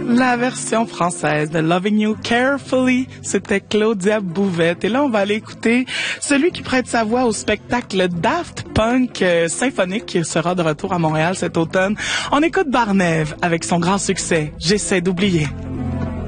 La version française de Loving You Carefully, c'était Claudia Bouvette. Et là, on va aller écouter celui qui prête sa voix au spectacle Daft Punk symphonique qui sera de retour à Montréal cet automne. On écoute Barnève avec son grand succès « J'essaie d'oublier ».